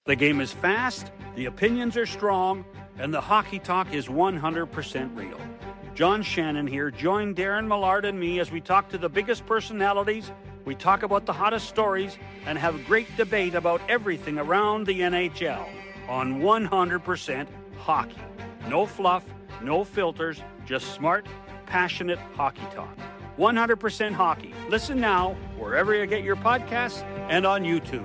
The game is fast, the opinions are strong, and the hockey talk is 100% real. John Shannon here. Join Darren Millard and me as we talk to the biggest personalities, we talk about the hottest stories, and have great debate about everything around the NHL on 100% hockey. No fluff, no filters, just smart, passionate hockey talk. 100% hockey. Listen now wherever you get your podcasts and on YouTube.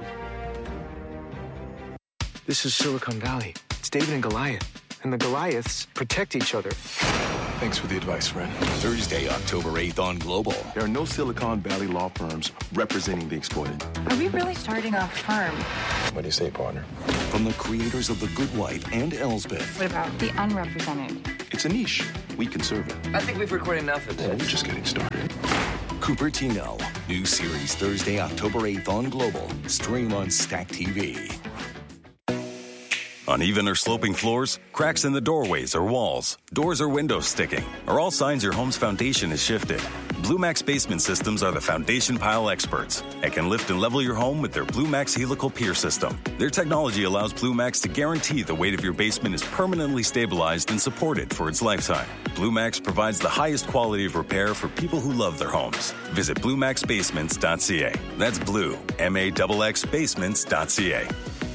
This is Silicon Valley. It's David and Goliath. And the Goliaths protect each other. Thanks for the advice, friend. Thursday, October 8th on Global. There are no Silicon Valley law firms representing the exploited. Are we really starting a firm? What do you say, partner? From the creators of The Good Wife and Elsbeth. What about the unrepresented? It's a niche. We can serve it. I think we've recorded enough of this. We're just getting started. Cupertino. New series Thursday, October 8th on Global. Stream on Stack TV. Uneven or sloping floors, cracks in the doorways or walls, doors or windows sticking, are all signs your home's foundation is shifted. Blue Max Basement Systems are the foundation pile experts and can lift and level your home with their Blue Max Helical Pier System. Their technology allows Blue Max to guarantee the weight of your basement is permanently stabilized and supported for its lifetime. Blue Max provides the highest quality of repair for people who love their homes. Visit BlueMaxBasements.ca. That's Blue, M-A-X-X Basements.ca.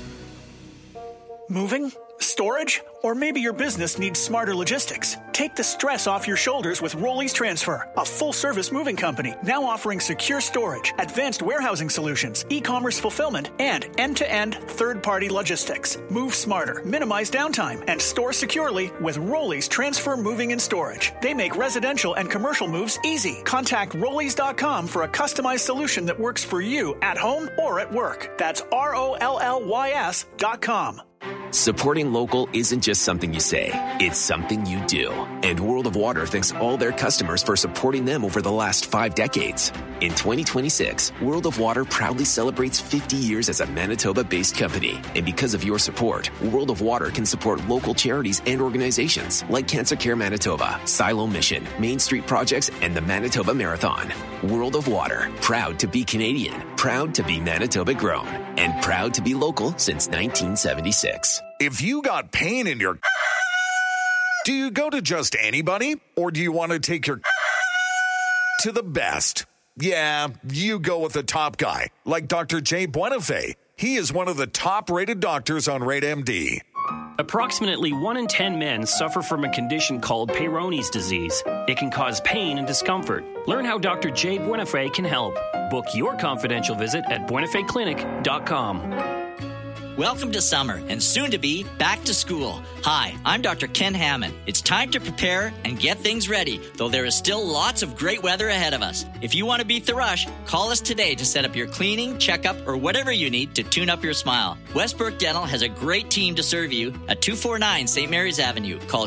Moving? Storage? Or maybe your business needs smarter logistics. Take the stress off your shoulders with Rollies Transfer, a full-service moving company now offering secure storage, advanced warehousing solutions, e-commerce fulfillment, and end-to-end third-party logistics. Move smarter, minimize downtime, and store securely with Rollies Transfer Moving and Storage. They make residential and commercial moves easy. Contact Rollies.com for a customized solution that works for you at home or at work. That's ROLLYS.com. Supporting local isn't just something you say, it's something you do. And World of Water thanks all their customers for supporting them over the last 5 decades. In 2026, World of Water proudly celebrates 50 years as a Manitoba-based company. And because of your support, World of Water can support local charities and organizations like Cancer Care Manitoba, Silo Mission, Main Street Projects, and the Manitoba Marathon. World of Water, proud to be Canadian, proud to be Manitoba grown, and proud to be local since 1976. If you got pain in your... Do you go to just anybody? Or do you want to take your... to the best? Yeah, you go with the top guy, like Dr. Jay Buenafé. He is one of the top-rated doctors on RateMD. Approximately 1 in 10 men suffer from a condition called Peyronie's disease. It can cause pain and discomfort. Learn how Dr. Jay Buenafé can help. Book your confidential visit at buenafeclinic.com. Welcome to summer and soon to be back to school. Hi, I'm Dr. Ken Hammond. It's time to prepare and get things ready, though there is still lots of great weather ahead of us. If you want to beat the rush, call us today to set up your cleaning, checkup, or whatever you need to tune up your smile. Westbrook Dental has a great team to serve you at 249 St. Mary's Avenue. Call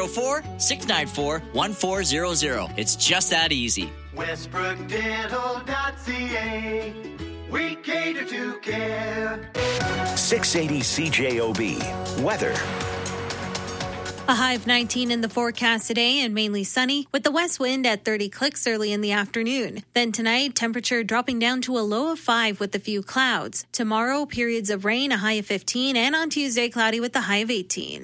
204-694-1400. It's just that easy. WestbrookDental.ca. We cater to care. 680 CJOB. Weather. A high of 19 in the forecast today and mainly sunny with the west wind at 30 clicks early in the afternoon. Then tonight, temperature dropping down to a low of 5 with a few clouds. Tomorrow, periods of rain, a high of 15, and on Tuesday, cloudy with a high of 18.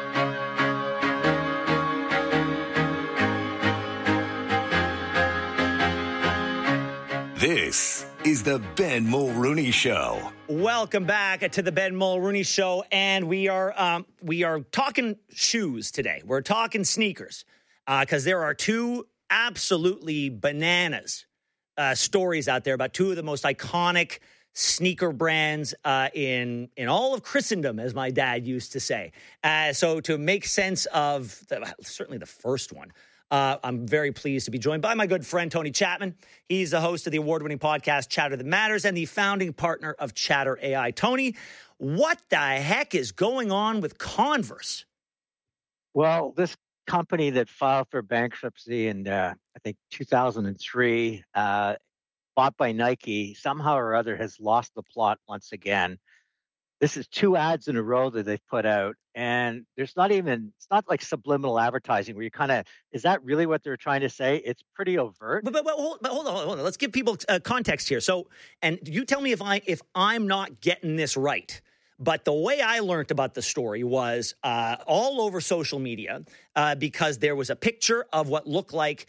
This is the Ben Mulrooney Show. Welcome back to the Ben Mulrooney Show, and we are talking shoes today. We're talking sneakers because there are two absolutely bananas stories out there about two of the most iconic sneaker brands in all of Christendom, as my dad used to say. So to make sense of certainly the first one. I'm very pleased to be joined by my good friend, Tony Chapman. He's the host of the award-winning podcast, Chatter That Matters, and the founding partner of Chatter AI. Tony, what the heck is going on with Converse? Well, this company that filed for bankruptcy in, I think, 2003, bought by Nike, somehow or other has lost the plot once again. This is 2 ads in a row that they've put out, and it's not like subliminal advertising where you kind of, is that really what they're trying to say? It's pretty overt. But hold on. Let's give people context here. So, and you tell me if I'm not getting this right. But the way I learned about the story was all over social media because there was a picture of what looked like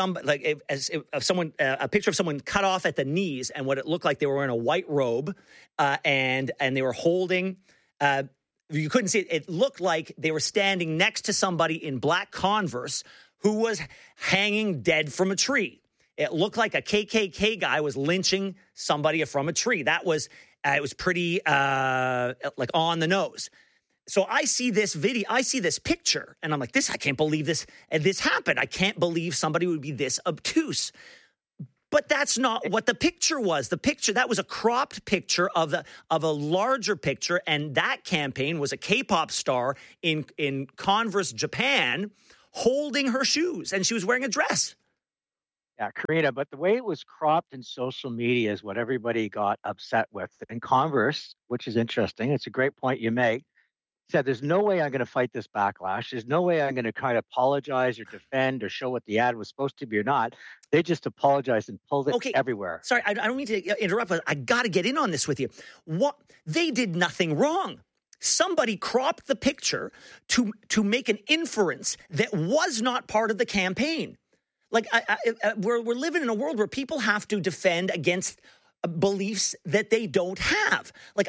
a picture of someone cut off at the knees, and what it looked like they were wearing a white robe, and they were holding. You couldn't see it. It looked like they were standing next to somebody in black Converse who was hanging dead from a tree. It looked like a KKK guy was lynching somebody from a tree. That was, it was pretty like on the nose. So I see this video, I see this picture, and I'm like, I can't believe this happened. I can't believe somebody would be this obtuse. But that's not what the picture was. The picture, that was a cropped picture of a larger picture, and that campaign was a K-pop star in Converse, Japan, holding her shoes, and she was wearing a dress. Yeah, Karina, but the way it was cropped in social media is what everybody got upset with. And Converse, which is interesting, it's a great point you make, said there's no way I'm going to fight this backlash. There's no way I'm going to try to apologize or defend or show what the ad was supposed to be or not. They just apologized and pulled it everywhere. Sorry, I don't mean to interrupt, but I got to get in on this with you. They did nothing wrong. Somebody cropped the picture to make an inference that was not part of the campaign. Like we're living in a world where people have to defend against beliefs that they don't have. Like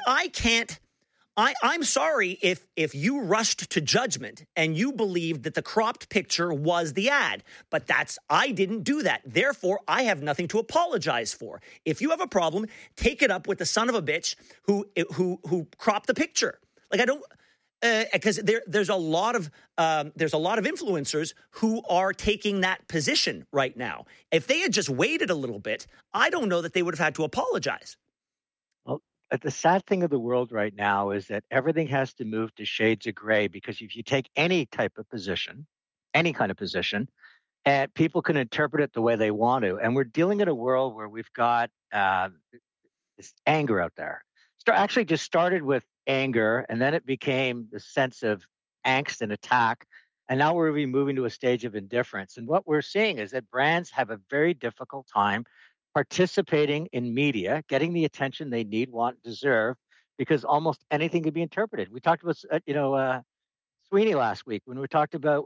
I'm sorry if you rushed to judgment and you believed that the cropped picture was the ad, but I didn't do that. Therefore, I have nothing to apologize for. If you have a problem, take it up with the son of a bitch who cropped the picture. Like I don't, because there's a lot of influencers who are taking that position right now. If they had just waited a little bit, I don't know that they would have had to apologize. The sad thing of the world right now is that everything has to move to shades of gray, because if you take any type of position, any kind of position, and people can interpret it the way they want to. And we're dealing in a world where we've got this anger out there. Actually just started with anger, and then it became the sense of angst and attack. And now we're really moving to a stage of indifference. And what we're seeing is that brands have a very difficult time participating in media, getting the attention they need, want, deserve, because almost anything could be interpreted. We talked about, Sweeney last week when we talked about,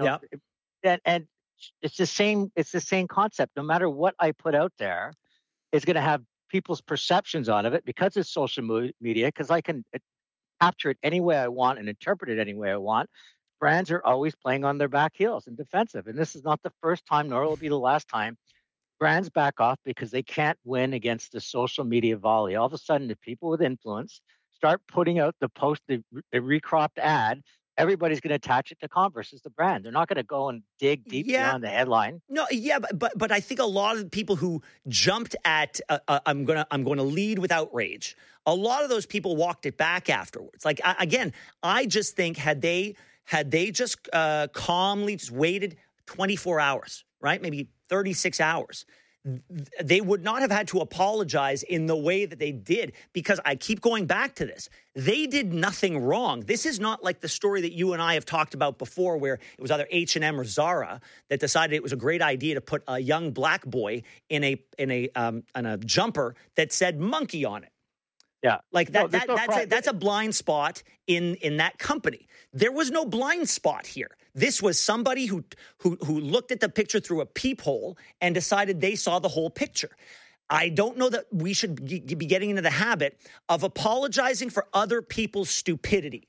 and it's the same concept. No matter what I put out there, it's going to have people's perceptions on it because it's social media, because I can capture it any way I want and interpret it any way I want. Brands are always playing on their back heels and defensive. And this is not the first time, nor will it be the last time. Brands back off because they can't win against the social media volley. All of a sudden, the people with influence start putting out the recropped ad. Everybody's going to attach it to Converse as the brand. They're not going to go and dig deep beyond the headline. No, but I think a lot of the people who jumped at I'm going to lead with outrage. A lot of those people walked it back afterwards. Like I just think had they just calmly just waited 24 hours, right? Maybe 36 hours. They would not have had to apologize in the way that they did, because I keep going back to this. They did nothing wrong. This is not like the story that you and I have talked about before, where it was either H&M or Zara that decided it was a great idea to put a young black boy in a jumper that said monkey on it. Yeah. Like that's a blind spot in that company. There was no blind spot here. This was somebody who looked at the picture through a peephole and decided they saw the whole picture. I don't know that we should be getting into the habit of apologizing for other people's stupidity.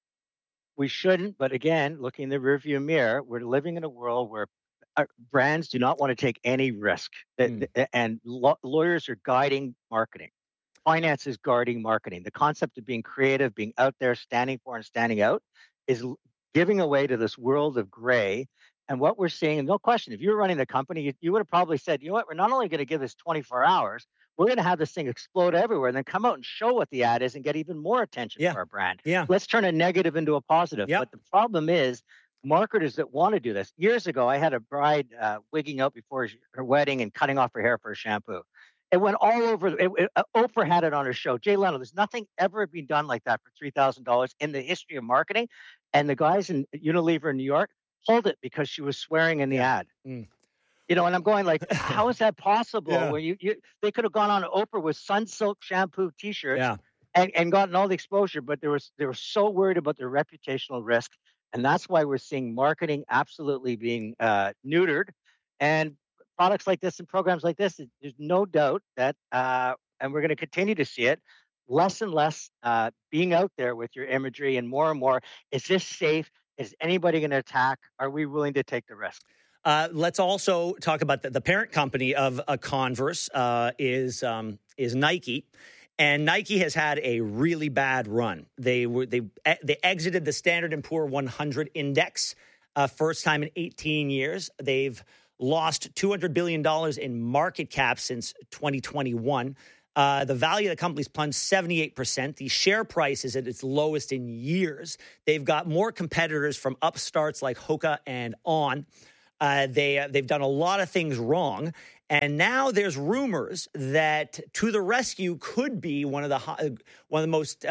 We shouldn't, but again, looking in the rearview mirror, we're living in a world where brands do not want to take any risk, and lawyers are guiding marketing. Finance is guarding marketing. The concept of being creative, being out there, standing for and standing out is giving away to this world of gray. And what we're seeing, and no question, if you were running the company, you would have probably said, you know what, we're not only going to give this 24 hours, we're going to have this thing explode everywhere and then come out and show what the ad is and get even more attention for our brand. Yeah. Let's turn a negative into a positive. But the problem is marketers that want to do this. Years ago, I had a bride wigging out before her wedding and cutting off her hair for a shampoo. It went all over. Oprah had it on her show. Jay Leno. There's nothing ever been done like that for $3,000 in the history of marketing. And the guys in Unilever in New York pulled it because she was swearing in the ad. And I'm going like, how is that possible? Where they could have gone on Oprah with Sunsilk shampoo T-shirts and gotten all the exposure, but they were so worried about their reputational risk, and that's why we're seeing marketing absolutely being neutered, and products like this and programs like this. There's no doubt that, and we're going to continue to see it, less and less being out there with your imagery, and more, is this safe? Is anybody going to attack? Are we willing to take the risk? Let's also talk about the parent company of Converse is Nike. And Nike has had a really bad run. They exited the Standard & Poor's 100 index, first time in 18 years. They've lost $200 billion in market cap since 2021. The value of the company's plunged 78%. The share price is at its lowest in years. They've got more competitors from upstarts like Hoka and On. They've done a lot of things wrong. And now there's rumors that To The Rescue could be one of the most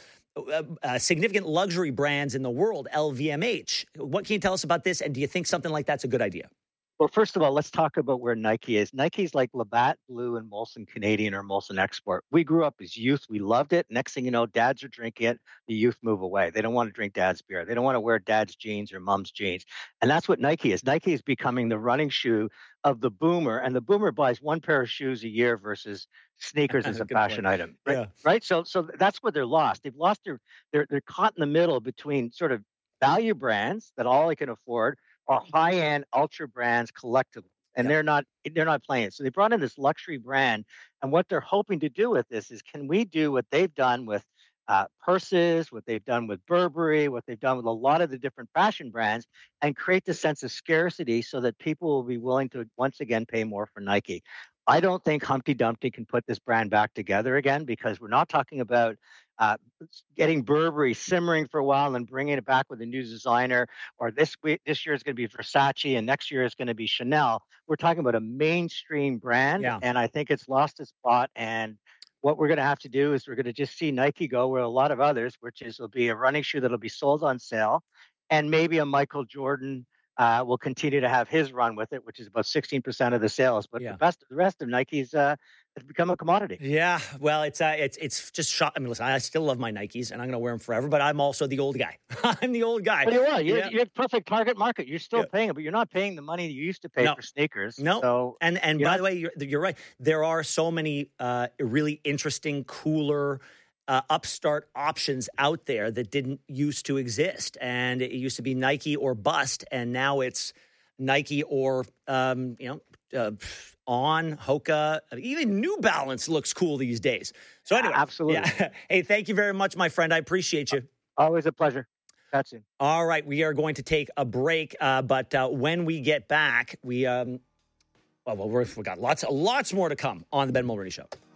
significant luxury brands in the world, LVMH. What can you tell us about this? And do you think something like that's a good idea? Well, first of all, let's talk about where Nike is. Nike's like Labatt Blue and Molson Canadian or Molson Export. We grew up as youth. We loved it. Next thing you know, dads are drinking it. The youth move away. They don't want to drink dad's beer. They don't want to wear dad's jeans or mom's jeans. And that's what Nike is. Nike is becoming the running shoe of the boomer. And the boomer buys one pair of shoes a year versus sneakers as a fashion item. Right? Yeah. Right. So that's what they're lost. They've lost they're caught in the middle between sort of value brands that all they can afford, or high-end ultra brands collectively, and they're not playing. So they brought in this luxury brand, and what they're hoping to do with this is, can we do what they've done with purses, what they've done with Burberry, what they've done with a lot of the different fashion brands, and create the sense of scarcity so that people will be willing to once again pay more for Nike. I don't think Humpty Dumpty can put this brand back together again, because we're not talking about getting Burberry simmering for a while and bringing it back with a new designer, or this year is going to be Versace and next year is going to be Chanel. We're talking about a mainstream brand, and I think it's lost its spot. And what we're going to have to do is we're going to just see Nike go where a lot of others, which is will be a running shoe that'll be sold on sale, and maybe a Michael Jordan will continue to have his run with it, which is about 16% of the sales. But the rest of Nike's has become a commodity. Yeah, well, it's just shot. I mean, listen, I still love my Nikes, and I'm going to wear them forever. But I'm also the old guy. I'm the old guy. But you are. You're perfect target market. You're still paying it, but you're not paying the money you used to pay for sneakers. No. So and by the way, you're right. There are so many really interesting, cooler, upstart options out there that didn't used to exist. And it used to be Nike or bust, and now it's Nike or On, Hoka, even New Balance looks cool these days. So anyway, absolutely. Yeah. Hey, thank you very much, my friend. I appreciate you. Always a pleasure. That's it. All right, we are going to take a break, but when we get back, we've got lots more to come on the Ben Mulroney Show.